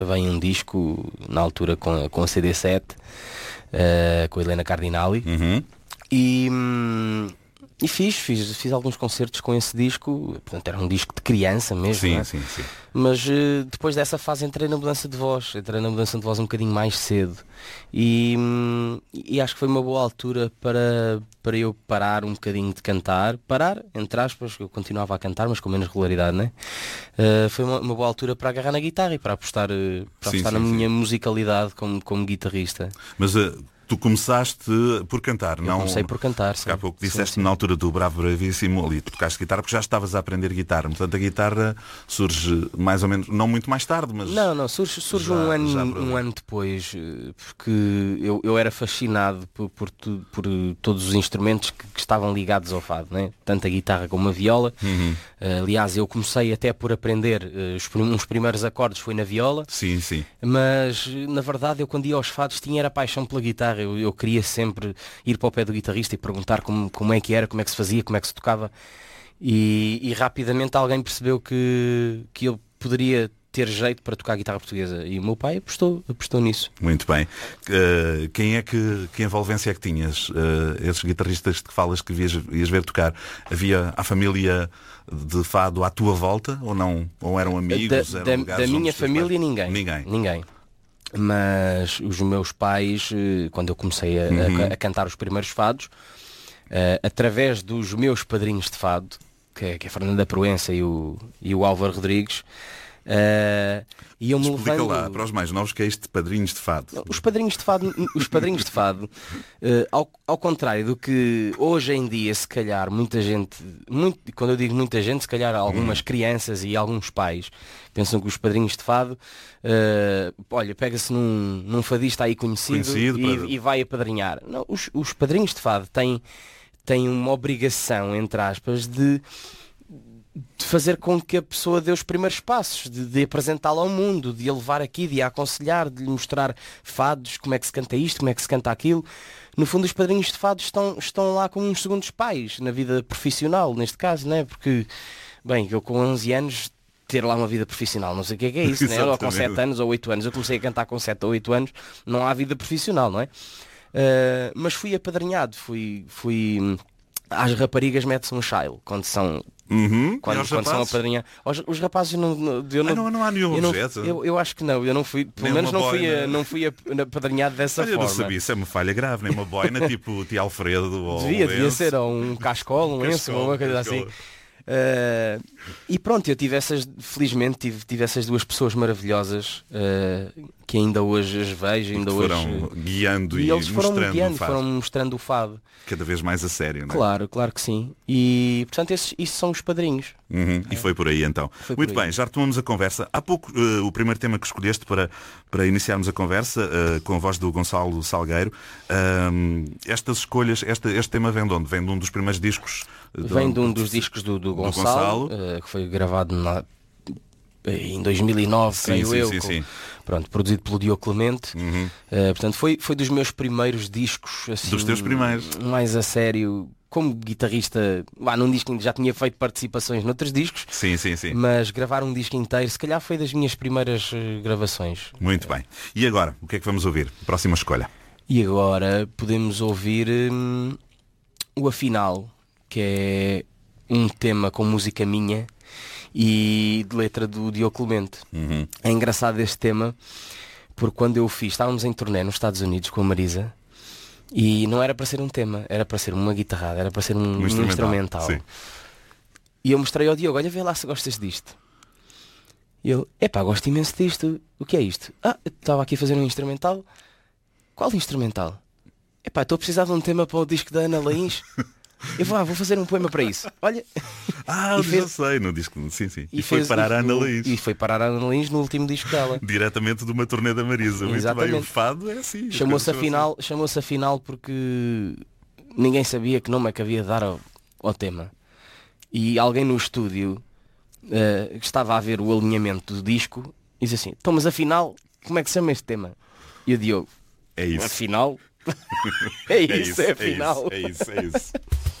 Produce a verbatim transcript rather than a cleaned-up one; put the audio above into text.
Vem um disco na altura com, com a C D sete, uh, com a Helena Cardinali. Uhum. E, hum, e fiz, fiz, fiz alguns concertos com esse disco. Portanto, era um disco de criança mesmo. Sim, né? sim, sim. Mas uh, depois dessa fase entrei na mudança de voz. Entrei na mudança de voz um bocadinho mais cedo. E, hum, e acho que foi uma boa altura para, para eu parar um bocadinho de cantar. Parar, entre aspas, eu continuava a cantar, mas com menos regularidade, né? Uh, foi uma, uma boa altura para agarrar na guitarra e para apostar, uh, para Sim, apostar sim, na sim. minha musicalidade como, como guitarrista. Mas uh, tu começaste por cantar, Eu não? comecei por cantar, sim. Porque há pouco Sim, disseste sim. na altura do Bravo Bravíssimo ali, tu tocaste guitarra porque já estavas a aprender guitarra. Portanto, a guitarra surge mais ou menos, não muito mais tarde, mas... Não, não, surge, surge Já- um, ano, já por um ali. ano depois, eh, porque eu, eu era fascinado por, por, tu- por, eh, todos os instrumentos que, que estavam ligados ao fado, né? Tanto a guitarra como a viola. Uhum. Eh, aliás, eu comecei até por aprender eh, os, prim- uns primeiros acordes foi na viola, Sim, sim. mas eh, na verdade eu quando ia aos fados tinha era paixão pela guitarra. Eu, eu queria sempre ir para o pé do guitarrista e perguntar como, como é que era, como é que se fazia, como é que se tocava. E, e rapidamente alguém percebeu que, que eu poderia ter jeito para tocar guitarra portuguesa. E o meu pai apostou, apostou nisso. Muito bem. Uh, quem é que, que envolvência é que tinhas? Uh, esses guitarristas que falas que ias, ias ver tocar, havia a família de fado à tua volta ou não? Ou eram amigos? Da, eram da- lugares da onde minha os teus família, pais- ninguém. Ninguém. Ninguém. Mas os meus pais, eh, quando eu comecei a, a- Uhum. a cantar os primeiros fados, eh, através dos meus padrinhos de fado, que é, que é a Fernanda Proença e o, e o Álvaro Rodrigues, eh, iam-me Explica levando... lá, para os mais novos, que é este padrinhos de fado. Os padrinhos de fado, os padrinhos de fado eh, ao, ao contrário do que hoje em dia, se calhar, muita gente, muito, quando eu digo muita gente, se calhar algumas Hum. crianças e alguns pais pensam que os padrinhos de fado, eh, olha, pega-se num, num fadista aí conhecido, Conhecido, e, para- e vai apadrinhar. Não, os, os padrinhos de fado têm, têm uma obrigação, entre aspas, de de fazer com que a pessoa dê os primeiros passos, de, de apresentá-lo ao mundo, de a levar aqui, de a aconselhar, de lhe mostrar fados, como é que se canta isto, como é que se canta aquilo. No fundo, os padrinhos de fados estão, estão lá como uns segundos pais, na vida profissional, neste caso, né? Porque, bem, eu com onze anos, ter lá uma vida profissional, não sei o que é, que é isso, né? Ou com Exatamente. sete anos ou oito anos, eu comecei a cantar com sete ou oito anos, não há vida profissional, não é? Uh, mas fui apadrinhado, fui, fui hum, às raparigas mete-se um child, quando são Uhum. E quando, aos quando são rapazes? apadrinhados. Os, os rapazes não, não, eu Ah, não, não há nenhum eu, não- objeto? eu, eu acho que não, eu não fui, pelo Nem menos uma não fui, boina? a- não fui a- apadrinhado dessa Olha, eu não forma. sabia, isso é uma falha grave, nem uma boina, tipo o tio Alfredo ou Devia, o devia Enzo. ser, ou um cascola, um lenço, Cascola, uma coisa cascola. assim. Uh, e pronto, eu tive essas, felizmente tive, tive essas duas pessoas maravilhosas uh, que ainda hoje as vejo, ainda Que hoje. foram guiando e, E eles foram mostrando guiando, o fado. foram mostrando o fado. Cada vez mais a sério, não é? Claro, claro que sim. E portanto esses, isso são os padrinhos. Uhum, e foi por aí então. Foi por Muito aí. bem, já retomamos a conversa. Há pouco eh, o primeiro tema que escolheste para, para iniciarmos a conversa, eh, com a voz do Gonçalo Salgueiro. Ahm, estas escolhas, este, este tema vem de onde? Vem de um dos primeiros discos? eh, Vem de um onde- dos discos do, do do Gonçalo, Gonçalo. eh, que foi gravado na- em dois mil e nove, Sim, creio sim, eu. sim, com- sim. Pronto, produzido pelo Diogo Clemente. Uhum. Eh, portanto, foi, foi dos meus primeiros discos, assim, Dos teus primeiros. mais a sério, como guitarrista. Lá num disco já tinha feito participações noutros discos, Sim, sim, sim. mas gravar um disco inteiro, se calhar foi das minhas primeiras eh, gravações. Muito bem. E agora, o que é que vamos ouvir? Próxima escolha. E agora podemos ouvir hum, o Afinal, que é um tema com música minha e de letra do Diogo Clemente. Uhum. É engraçado este tema, porque quando eu o fiz, estávamos em turnê nos Estados Unidos com a Marisa, e não era para ser um tema, era para ser uma guitarrada, era para ser um, Um um instrumental, instrumental. sim. E eu mostrei ao Diogo, olha, vê lá se gostas disto. E ele, epá, gosto imenso disto. O que é isto? Ah, eu estava aqui a fazer um instrumental. Qual instrumental? Epá, estou a precisar de um tema para o disco da Ana Laís. Eu vou, ah, vou fazer um poema para isso. Olha. Ah, E já fez- sei, no disco. Sim, sim. E, E foi fez- parar e- a Ana no- Laís. E foi parar a Ana Laís no último disco dela. Diretamente de uma turnê da Marisa. Muito bem, o Exatamente. fado é assim. as Chamou-se coisas são afinal, chamou-se afinal porque ninguém sabia que nome é que havia de dar ao, ao tema. E alguém no estúdio eh, que estava a ver o alinhamento do disco e disse assim, então mas afinal, como é que se chama este tema? E o Diogo, assim. É isso. afinal? é isso, é, afinal. É isso, é isso. É isso.